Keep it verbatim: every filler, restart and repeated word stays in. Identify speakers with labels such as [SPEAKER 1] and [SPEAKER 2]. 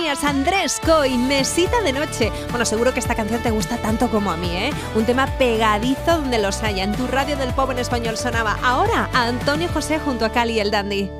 [SPEAKER 1] sintonías, Andrés Coy, Mesita de Noche. Bueno, seguro que esta canción te gusta tanto como a mí, ¿eh? Un tema pegadizo donde los haya. En tu radio del pop en español sonaba ahora a Antonio José junto a Cali el Dandy.